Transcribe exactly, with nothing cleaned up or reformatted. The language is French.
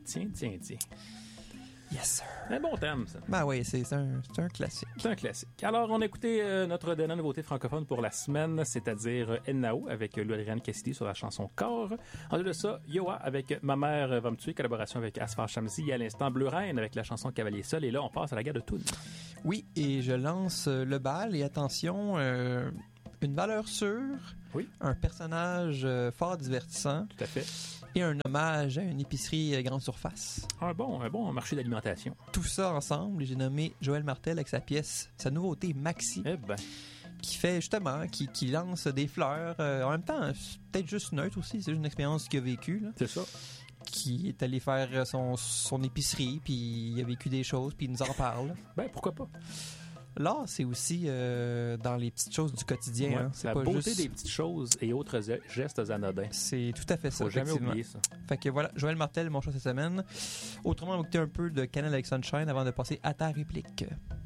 Tiens, tiens, tiens. Yes, sir. Un bon thème, ça. Ben oui, c'est, c'est, un, c'est un classique. C'est un classique. Alors, on a écouté euh, notre dernière nouveauté francophone pour la semaine, c'est-à-dire euh, Ennao avec euh, Lauriane Cassidy sur la chanson Corps. Ensuite de ça, Yoa avec Ma mère va me tuer, collaboration avec Asfar Shamsi, et à l'instant Bleu Reine avec la chanson Cavalier Seul. Et là, on passe à la guerre de Toul. Oui, et je lance euh, le bal, et attention, euh, une valeur sûre, oui. Un personnage euh, fort divertissant. Tout à fait. Et un hommage à une épicerie euh, grande surface. Un bon, un bon marché d'alimentation. Tout ça ensemble, et j'ai nommé Joël Martel avec sa pièce, sa nouveauté Maxi. Eh ben. Qui fait justement, qui, qui lance des fleurs. Euh, en même temps, c'est peut-être juste neutre aussi, c'est juste une expérience qu'il a vécue. Là. C'est ça. Qui est allé faire son, son épicerie, puis il a vécu des choses, puis il nous en parle. Ben, pourquoi pas? L'art, c'est aussi euh, dans les petites choses du quotidien. Ouais, hein. C'est la pas beauté juste... des petites choses et autres gestes anodins. C'est tout à fait ça. Faut jamais oublier ça. Fait que voilà, Joël Martel, mon choix cette semaine. Autrement, on va écouter un peu de Cannelle avec Sunshine avant de passer à ta réplique.